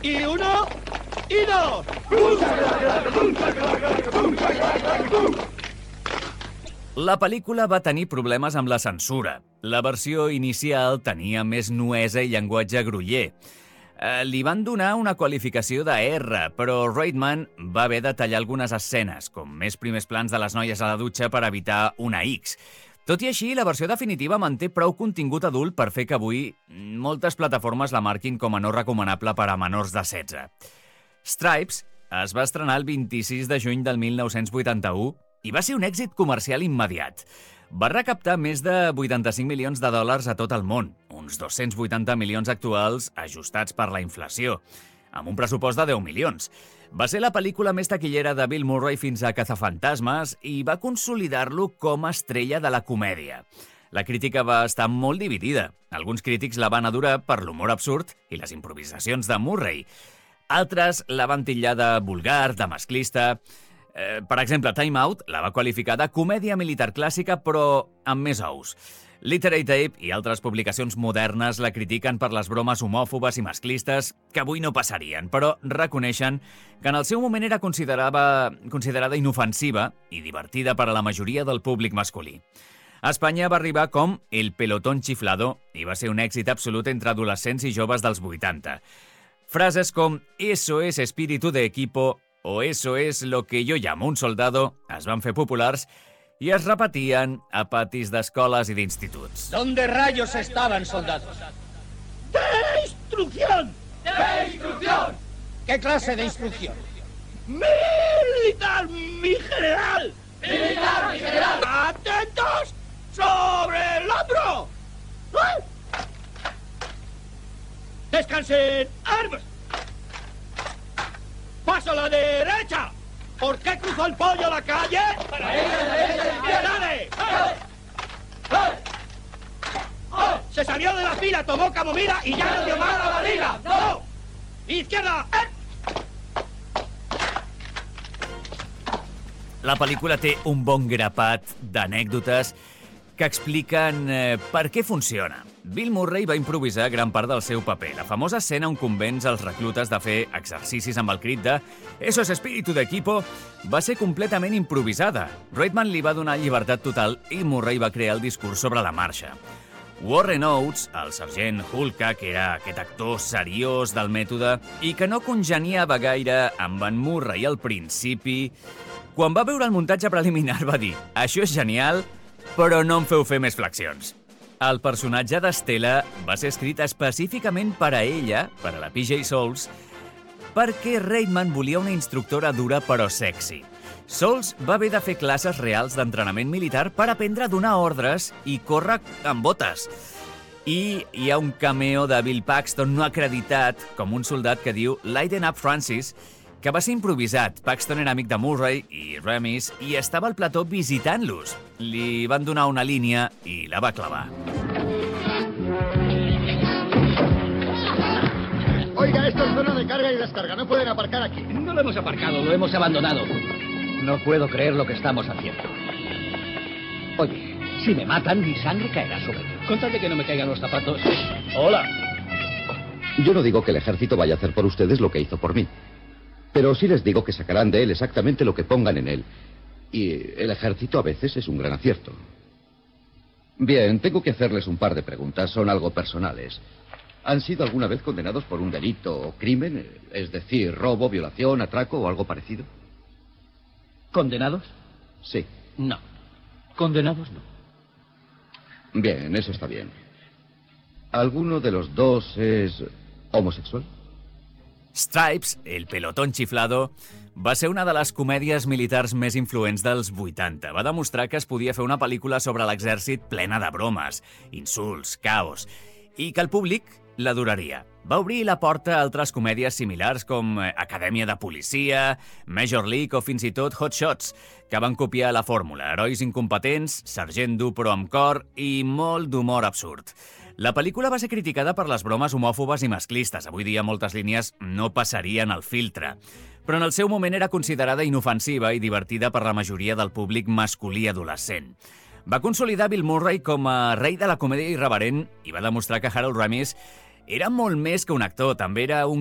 Y uno, y dos. La pel·lícula va tenir problemes amb la censura. La versió inicial tenia més nuesa i llenguatge groller. Li van donar una qualificació de R, però Reitman va haver de tallar algunes escenes, com més primers plans de les noies a la dutxa per evitar una X. Tot i així, la versió definitiva manté prou contingut adult per fer que avui moltes plataformes la marquin com a no recomanable per a menors de 16. Stripes es va estrenar el 26 de juny del 1981 i va ser un èxit comercial immediat. Va recaptar més de 85 milions de dòlars a tot el món, uns 280 milions actuals ajustats per la inflació, amb un pressupost de 10 milions. Va ser la pel·lícula més taquillera de Bill Murray fins a Cazafantasmes i va consolidar-lo com a estrella de la comèdia. La crítica va estar molt dividida. Alguns crítics la van adorar per l'humor absurd i les improvisacions de Murray. Altres la van titllar de vulgar, de masclista. Per exemple, Time Out la va qualificar de comèdia militar clàssica, però amb més ous. Literary Tape i altres publicacions modernes la critiquen per les bromes homòfobes i masclistes que avui no passarien, però reconeixen que en el seu moment era considerada inofensiva i divertida per a la majoria del públic masculí. A Espanya va arribar com El pelotón chiflado i va ser un èxit absolut entre adolescents i joves dels 80. Frases com «Eso es espíritu de equipo» o «Eso es lo que yo llamo un soldado» es van fer populars i es repetien a patis d'escoles i d'instituts. ¿Dónde rayos estaban, soldados? ¡De instrucción! ¡De instrucción! ¿Qué clase de instrucción? ¡Militar, mi general! ¡Militar, mi general! ¡Atentos! ¡Sobre el hombro! ¡Descansen! ¡Armas! ¡Paso a la derecha! ¿Por qué cruzó el pollo la calle? ¡Para ir a la derecha y izquierda! Se salió de la fila, tomó camomila y ya no dio más a la liga. ¡No! ¡Izquierda! La pel·lícula té un bon grapat d'anècdotes que expliquen per què funciona. Bill Murray va improvisar gran part del seu paper. La famosa escena on convenç els reclutes de fer exercicis amb el crit de «Eso es espíritu de equipo» va ser completament improvisada. Reitman li va donar llibertat total i Murray va crear el discurs sobre la marxa. Warren Oates, el sergent Hulka, que era aquest actor seriós del mètode i que no congeniava gaire amb en Murray al principi, quan va veure el muntatge preliminar va dir «Això és genial, però no em feu fer més flexions». El personatge d'Estela va ser escrit específicament per a ella, per a la PJ Soles, perquè Reitman volia una instructora dura però sexy. Soles va haver de fer classes reals d'entrenament militar per aprendre a donar ordres i córrer amb botes. I hi ha un cameo de Bill Paxton no acreditat com un soldat que diu «Lighten up, Francis», que va ser improvisat. Paxton era amic de Murray i Remis i estava al plató visitant-los. Li van donar una línia i la va clavar. Oiga, esto es zona de carga y descarga. No pueden aparcar aquí. No lo hemos aparcado, lo hemos abandonado. No puedo creer lo que estamos haciendo. Oye, si me matan, mi sangre caerá sobre mí. Con tal de que no me caigan los zapatos. ¡Hola! Yo no digo que el ejército vaya a hacer por ustedes lo que hizo por mí. Pero sí les digo que sacarán de él exactamente lo que pongan en él. Y el ejército a veces es un gran acierto. Bien, tengo que hacerles un par de preguntas. Son algo personales. ¿Han sido alguna vez condenados por un delito o crimen? Es decir, robo, violación, atraco o algo parecido. ¿Condenados? Sí. No. Condenados no. Bien, eso está bien. ¿Alguno de los dos es homosexual? Stripes, El pelotón chiflado, va ser una de les comèdies militars més influents dels 80. Va demostrar que es podia fer una pel·lícula sobre l'exèrcit plena de bromes, insults, caos, i que el públic l'adoraria. Va obrir la porta a altres comèdies similars com Acadèmia de Policia, Major League o fins i tot Hot Shots, que van copiar la fórmula. Herois incompetents, sergent dur però amb cor i molt d'humor absurd. La pel·lícula va ser criticada per les bromes homòfobes i masclistes. Avui dia moltes línies no passarien el filtre. Però en el seu moment era considerada inofensiva i divertida per la majoria del públic masculí adolescent. Va consolidar Bill Murray com a rei de la comèdia irreverent i va demostrar que Harold Ramis era molt més que un actor, també era un